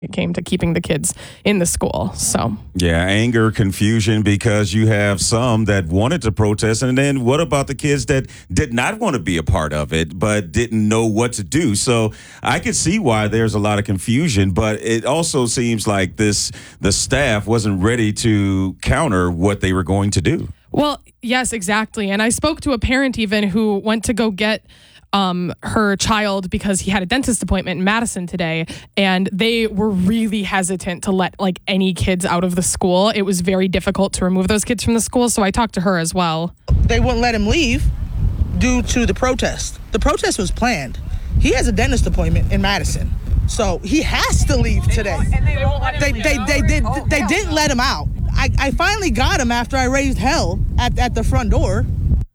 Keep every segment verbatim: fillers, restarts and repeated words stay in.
it came to keeping the kids in the school. So yeah, anger, confusion, because you have some that wanted to protest, and then what about the kids that did not want to be a part of it but didn't know what to do? So I could see why there's a lot of confusion, but it also seems like this the staff wasn't ready to counter what they were going to do. Well, yes, exactly. And I spoke to a parent even who went to go get Um, her child because he had a dentist appointment in Madison today, and they were really hesitant to let like any kids out of the school. It was very difficult to remove those kids from the school, so I talked to her as well. They wouldn't let him leave due to the protest. The protest was planned. He has a dentist appointment in Madison, so he has to leave today. And they won't let him They they they did they didn't let him out. I, I finally got him after I raised hell at, at the front door.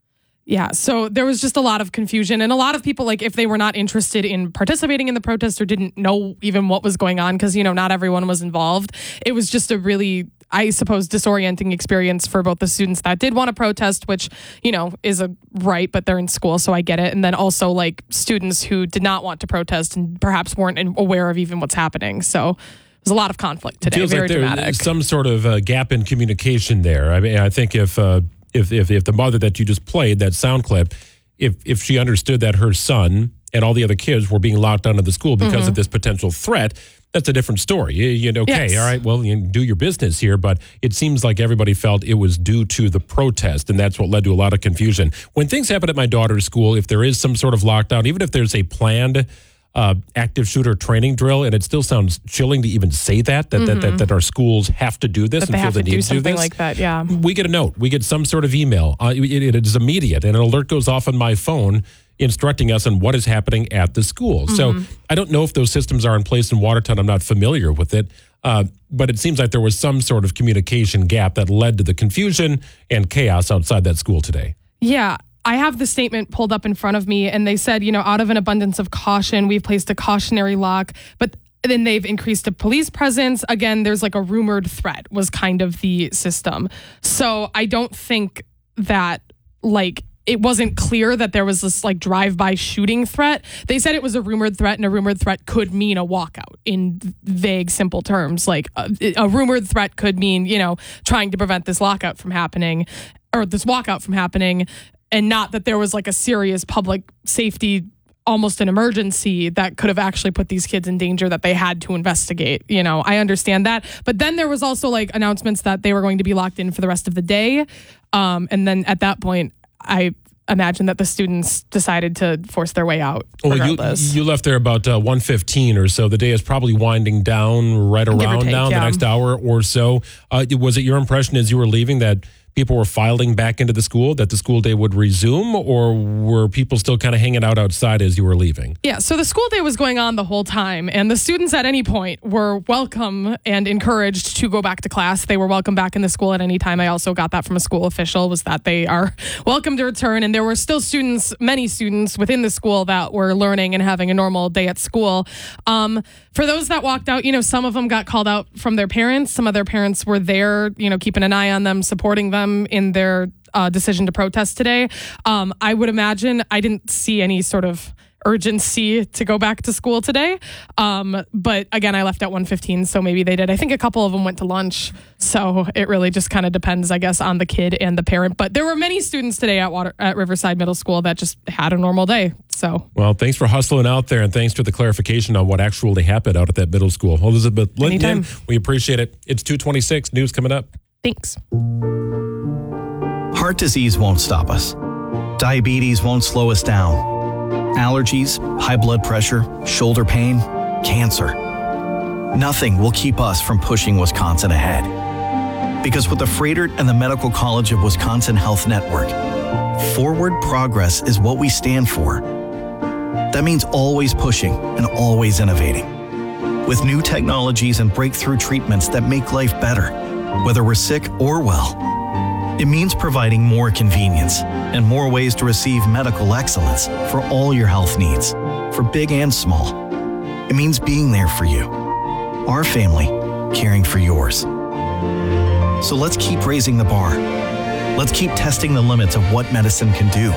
Yeah, so there was just a lot of confusion, and a lot of people, like, if they were not interested in participating in the protest or didn't know even what was going on, because, you know, not everyone was involved, it was just a really, I suppose, disorienting experience for both the students that did want to protest, which, you know, is a right, but they're in school, so I get it, and then also, like, students who did not want to protest and perhaps weren't aware of even what's happening, so there's a lot of conflict today. Feels Very like dramatic. There's some sort of uh, gap in communication there. I mean, I think if... Uh, If, if if the mother that you just played, that sound clip, if if she understood that her son and all the other kids were being locked out of the school because mm-hmm. of this potential threat, that's a different story. You, you know, okay, yes. all right, well, you do your business here, but it seems like everybody felt it was due to the protest, and that's what led to a lot of confusion. When things happen at my daughter's school, if there is some sort of lockdown, even if there's a planned Uh, active shooter training drill, and it still sounds chilling to even say that, that, mm-hmm. that, that, that our schools have to do this that and they feel have the to need do to do something this. like that, yeah. We get a note. We get some sort of email. Uh, it, it is immediate, and an alert goes off on my phone instructing us on what is happening at the school. Mm-hmm. So I don't know if those systems are in place in Watertown. I'm not familiar with it, uh, but it seems like there was some sort of communication gap that led to the confusion and chaos outside that school today. Yeah. I have the statement pulled up in front of me, and they said, you know, out of an abundance of caution, we've placed a cautionary lock, but then they've increased the police presence. Again, there's like a rumored threat was kind of the system. So I don't think that like it wasn't clear that there was this like drive-by shooting threat. They said it was a rumored threat, and a rumored threat could mean a walkout in vague, simple terms. Like a, a rumored threat could mean, you know, trying to prevent this lockout from happening or this walkout from happening. And not that there was like a serious public safety, almost an emergency that could have actually put these kids in danger that they had to investigate. You know, I understand that. But then there was also like announcements that they were going to be locked in for the rest of the day. Um, and then at that point, I imagine that the students decided to force their way out. Well, you, you left there about uh, one fifteen or so. The day is probably winding down right around take, now, yeah. the next hour or so. Uh, was it your impression as you were leaving that people were filing back into the school, that the school day would resume, or were people still kind of hanging out outside as you were leaving? Yeah, so the school day was going on the whole time, and the students at any point were welcome and encouraged to go back to class. They were welcome back in the school at any time. I also got that from a school official, was that they are welcome to return, and there were still students, many students within the school that were learning and having a normal day at school. Um, for those that walked out, you know, some of them got called out from their parents. Some of their parents were there, you know, keeping an eye on them, supporting them in their uh, decision to protest today. Um, I would imagine I didn't see any sort of urgency to go back to school today. Um, but again, I left at one fifteen, so maybe they did. I think a couple of them went to lunch. So it really just kind of depends, I guess, on the kid and the parent. But there were many students today at Water at Riverside Middle School that just had a normal day. So, well, thanks for hustling out there, and thanks for the clarification on what actually happened out at that middle school. Elizabeth Linton, we appreciate it. It's two twenty-six. News coming up. Thanks. Heart disease won't stop us. Diabetes won't slow us down. Allergies, high blood pressure, shoulder pain, cancer. Nothing will keep us from pushing Wisconsin ahead. Because with the Froedtert and the Medical College of Wisconsin Health Network, forward progress is what we stand for. That means always pushing and always innovating. With new technologies and breakthrough treatments that make life better, whether we're sick or well. It means providing more convenience and more ways to receive medical excellence for all your health needs, for big and small. It means being there for you, our family, caring for yours. So let's keep raising the bar. Let's keep testing the limits of what medicine can do.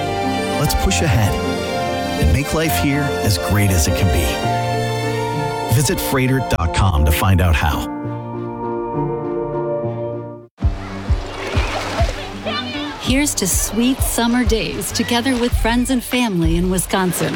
Let's push ahead and make life here as great as it can be. Visit Freighter dot com to find out how. Here's to sweet summer days together with friends and family in Wisconsin.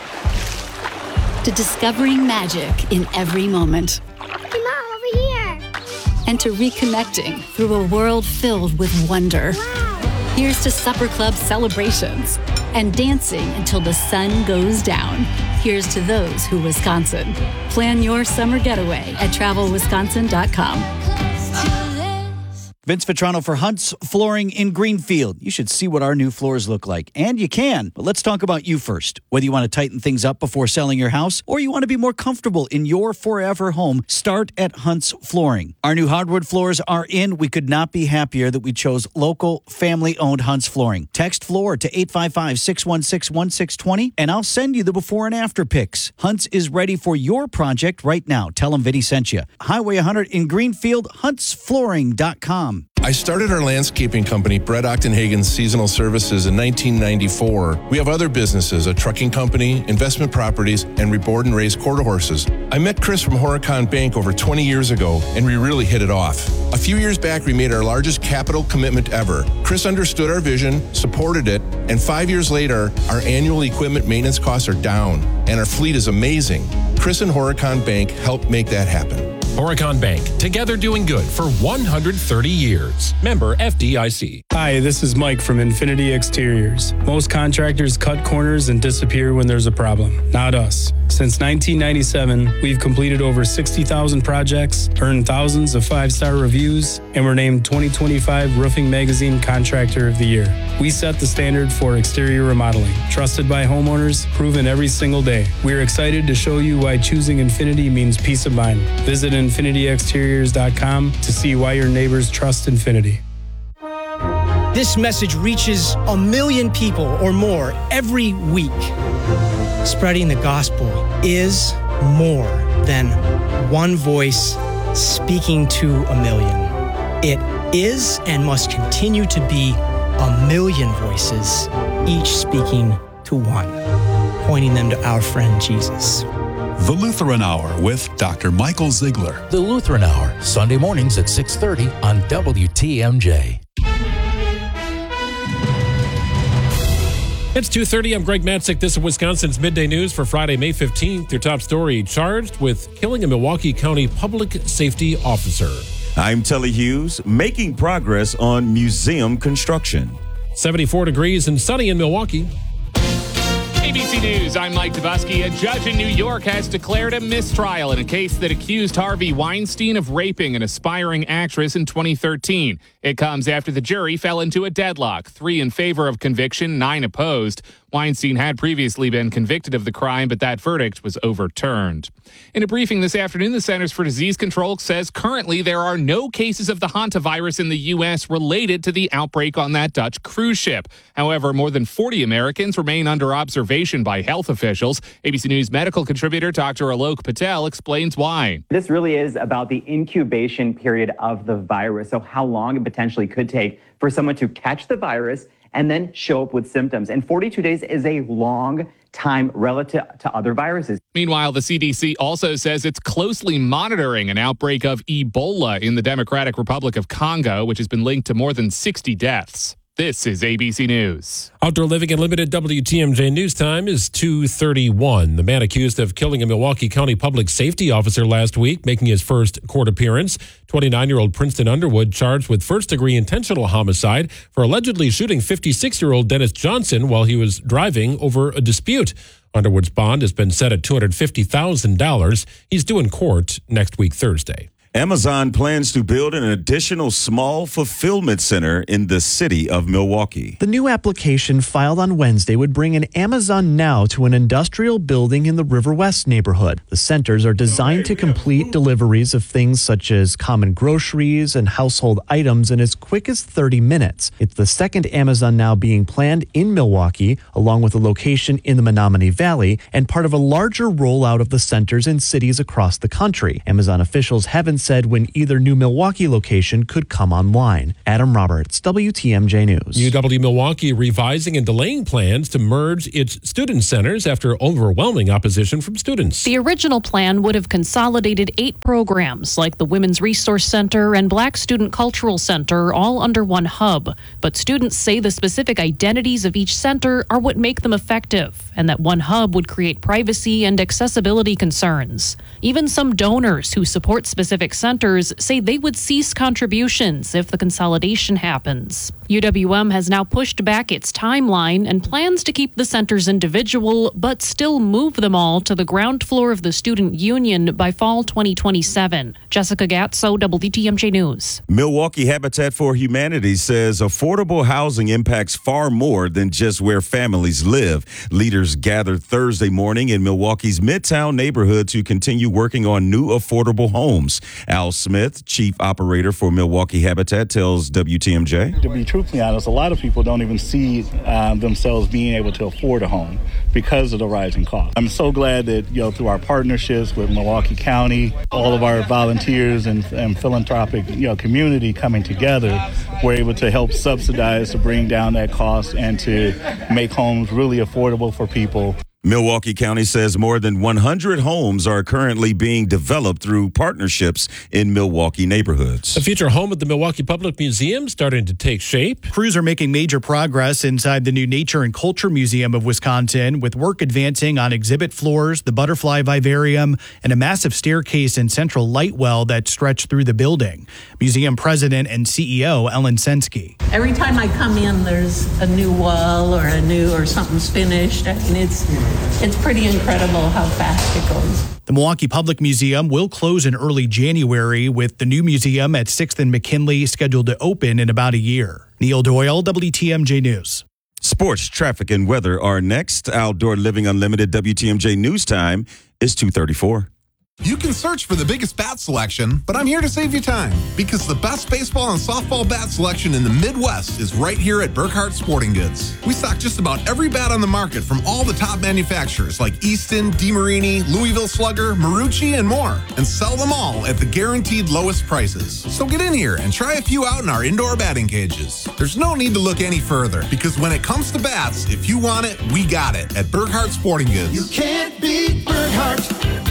To discovering magic in every moment. Come on, over here. And to reconnecting through a world filled with wonder. Wow. Here's to Supper Club celebrations and dancing until the sun goes down. Here's to those who Wisconsin. Plan your summer getaway at travel wisconsin dot com. Vince Vitrano for Hunt's Flooring in Greenfield. You should see what our new floors look like. And you can. But let's talk about you first. Whether you want to tighten things up before selling your house or you want to be more comfortable in your forever home, start at Hunt's Flooring. Our new hardwood floors are in. We could not be happier that we chose local, family-owned Hunt's Flooring. Text FLOOR to eight five five, six one six, one six two zero and I'll send you the before and after pics. Hunt's is ready for your project right now. Tell them Vinny sent you. Highway one hundred in Greenfield, hunts flooring dot com. I started our landscaping company, Brett Ochtenhagen Seasonal Services, in nineteen ninety-four. We have other businesses, a trucking company, investment properties, and we board and raise quarter horses. I met Chris from Horicon Bank over twenty years ago, and we really hit it off. A few years back, we made our largest capital commitment ever. Chris understood our vision, supported it, and five years later, our annual equipment maintenance costs are down, and our fleet is amazing. Chris and Horicon Bank helped make that happen. Horicon Bank, together doing good for one hundred thirty years. Member F D I C. Hi, this is Mike from Infinity Exteriors. Most contractors cut corners and disappear when there's a problem. Not us. Since nineteen ninety-seven, we've completed over sixty thousand projects, earned thousands of five-star reviews, and were named twenty twenty-five Roofing Magazine Contractor of the Year. We set the standard for exterior remodeling. Trusted by homeowners, proven every single day. We're excited to show you why choosing Infinity means peace of mind. Visit infinity exteriors dot com to see why your neighbors trust Infinity. This message reaches a million people or more every week. Spreading the gospel is more than one voice speaking to a million. It is and must continue to be a million voices, each speaking to one, pointing them to our friend Jesus. The Lutheran Hour with Doctor Michael Ziegler. The Lutheran Hour, Sunday mornings at six thirty on W T M J. It's two thirty. I'm Greg Matzik. This is Wisconsin's Midday News for Friday, May fifteenth. Your top story, charged with killing a Milwaukee County public safety officer. I'm Telly Hughes, making progress on museum construction. seventy-four degrees and sunny in Milwaukee. A B C News, I'm Mike Dubusky. A judge in New York has declared a mistrial in a case that accused Harvey Weinstein of raping an aspiring actress in twenty thirteen. It comes after the jury fell into a deadlock, three in favor of conviction, nine opposed. Weinstein had previously been convicted of the crime, but that verdict was overturned. In a briefing this afternoon, the Centers for Disease Control says currently there are no cases of the hantavirus in the U S related to the outbreak on that Dutch cruise ship. However, more than forty Americans remain under observation by health officials. A B C News medical contributor Doctor Alok Patel explains why. This really is about the incubation period of the virus, so how long it potentially could take for someone to catch the virus and then show up with symptoms. And forty-two days is a long time relative to other viruses. Meanwhile, the C D C also says it's closely monitoring an outbreak of Ebola in the Democratic Republic of Congo, which has been linked to more than sixty deaths. This is A B C News. Outdoor Living Unlimited W T M J News Time is two thirty-one. The man accused of killing a Milwaukee County public safety officer last week, making his first court appearance. twenty-nine-year-old Princeton Underwood charged with first-degree intentional homicide for allegedly shooting fifty-six-year-old Dennis Johnson while he was driving over a dispute. Underwood's bond has been set at two hundred fifty thousand dollars. He's due in court next week, Thursday. Amazon plans to build an additional small fulfillment center in the city of Milwaukee. The new application filed on Wednesday would bring an Amazon Now to an industrial building in the River West neighborhood. The centers are designed to complete deliveries of things such as common groceries and household items in as quick as thirty minutes. It's the second Amazon Now being planned in Milwaukee, along with a location in the Menominee Valley, and part of a larger rollout of the centers in cities across the country. Amazon officials haven't said when either new Milwaukee location could come online. Adam Roberts, W T M J News. U W Milwaukee revising and delaying plans to merge its student centers after overwhelming opposition from students. The original plan would have consolidated eight programs like the Women's Resource Center and Black Student Cultural Center all under one hub. But students say the specific identities of each center are what make them effective, and that one hub would create privacy and accessibility concerns. Even some donors who support specific centers say they would cease contributions if the consolidation happens. U W M has now pushed back its timeline and plans to keep the centers individual, but still move them all to the ground floor of the student union by fall twenty twenty-seven. Jessica Gatso, W T M J News. Milwaukee Habitat for Humanity says affordable housing impacts far more than just where families live. Leaders gathered Thursday morning in Milwaukee's Midtown neighborhood to continue working on new affordable homes. Al Smith, chief operator for Milwaukee Habitat, tells W T M J. To be truthfully honest, a lot of people don't even see uh, themselves being able to afford a home because of the rising cost. I'm so glad that, you know, through our partnerships with Milwaukee County, all of our volunteers and, and philanthropic, you know, community coming together, we're able to help subsidize to bring down that cost and to make homes really affordable for people. Milwaukee County says more than one hundred homes are currently being developed through partnerships in Milwaukee neighborhoods. The future home at the Milwaukee Public Museum starting to take shape. Crews are making major progress inside the new Nature and Culture Museum of Wisconsin, with work advancing on exhibit floors, the butterfly vivarium, and a massive staircase and central light well that stretch through the building. Museum president and C E O Ellen Sensky. Every time I come in, there's a new wall or a new or something's finished. I mean, it's It's pretty incredible how fast it goes. The Milwaukee Public Museum will close in early January, with the new museum at sixth and McKinley scheduled to open in about a year. Neil Doyle, W T M J News. Sports, traffic, and weather are next. Outdoor Living Unlimited W T M J News Time is two thirty-four. You can search for the biggest bat selection, but I'm here to save you time because the best baseball and softball bat selection in the Midwest is right here at Burkhart Sporting Goods. We stock just about every bat on the market from all the top manufacturers like Easton, DeMarini, Louisville Slugger, Marucci, and more, and sell them all at the guaranteed lowest prices. So get in here and try a few out in our indoor batting cages. There's no need to look any further because when it comes to bats, if you want it, we got it at Burkhart Sporting Goods. You can't beat Burkhart.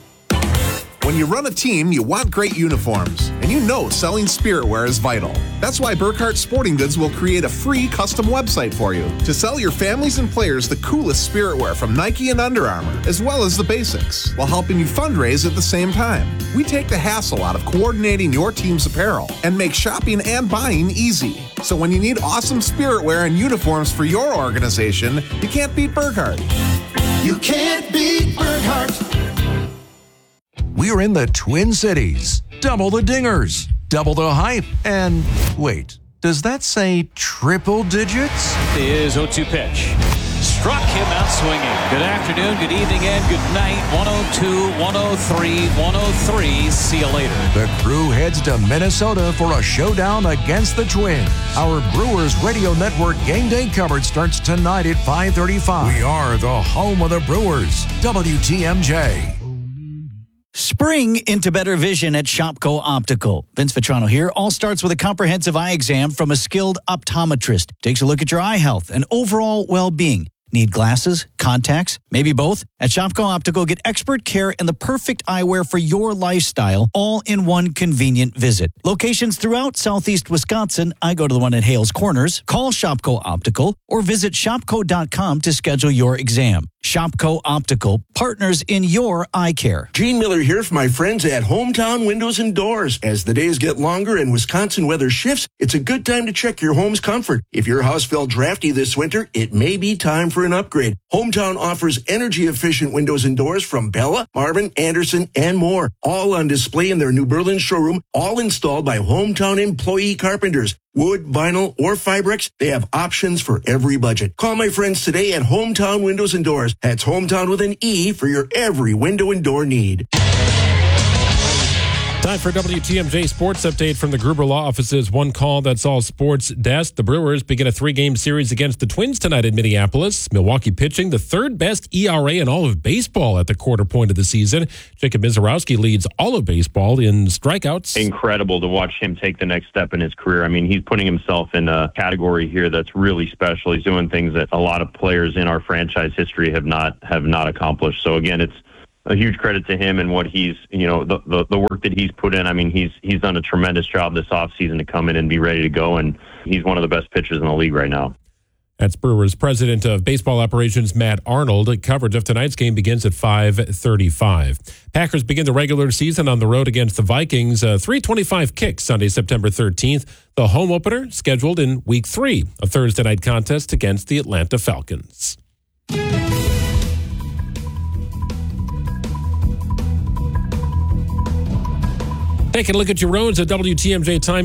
When you run a team, you want great uniforms, and you know selling spirit wear is vital. That's why Burkhart Sporting Goods will create a free custom website for you to sell your families and players the coolest spirit wear from Nike and Under Armour, as well as the basics, while helping you fundraise at the same time. We take the hassle out of coordinating your team's apparel and make shopping and buying easy. So when you need awesome spirit wear and uniforms for your organization, you can't beat Burkhart. You can't beat Burkhart. We're in the Twin Cities. Double the dingers, double the hype, and wait, does that say triple digits? Is oh two pitch. Struck him out swinging. Good afternoon, good evening, and good night. one oh two, one oh three, one oh three. See you later. The crew heads to Minnesota for a showdown against the Twins. Our Brewers Radio Network game day coverage starts tonight at five thirty-five. We are the home of the Brewers. W T M J. Spring into better vision at Shopko Optical. Vince Vitrano here. All starts with a comprehensive eye exam from a skilled optometrist. Takes a look at your eye health and overall well-being. Need glasses, contacts, maybe both? At Shopko Optical, get expert care and the perfect eyewear for your lifestyle, all in one convenient visit. Locations throughout southeast Wisconsin. I go to the one at Hales Corners. Call Shopko Optical or visit shopko dot com to schedule your exam. Shopko Optical, partners in your eye care. Gene Miller here for my friends at Hometown Windows and Doors. As the days get longer and Wisconsin weather shifts, it's a good time to check your home's comfort. If your house felt drafty this winter, it may be time for an upgrade. Hometown offers energy-efficient windows and doors from Bella, Marvin, Anderson, and more. All on display in their New Berlin showroom, all installed by Hometown employee carpenters. Wood, vinyl, or Fibrex, they have options for every budget. Call my friends today at Hometown Windows and Doors. That's Hometown with an E for your every window and door need. Time Time for W T M J Sports Update from the Gruber Law Office's One Call That's All Sports desk. The Brewers begin a three-game series against the Twins tonight in Minneapolis. Milwaukee pitching the third-best E R A in all of baseball at the quarter point of the season. Jacob Mizorowski leads all of baseball in strikeouts. Incredible to watch him take the next step in his career. I mean, he's putting himself in a category here that's really special. He's doing things that a lot of players in our franchise history have not have not accomplished. So again, it's a huge credit to him and what he's, you know, the, the, the work that he's put in. I mean, he's he's done a tremendous job this offseason to come in and be ready to go, and he's one of the best pitchers in the league right now. That's Brewers president of baseball operations, Matt Arnold. Coverage of tonight's game begins at five thirty-five. Packers begin the regular season on the road against the Vikings. A three twenty-five kick Sunday, September thirteenth. The home opener scheduled in week three, a Thursday night contest against the Atlanta Falcons. Taking a look at your roads at W T M J Time.